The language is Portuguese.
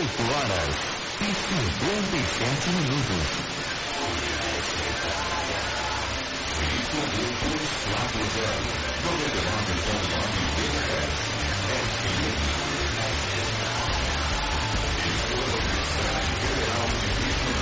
horas e 57 minutos. Produtos Lago Zero, 99,9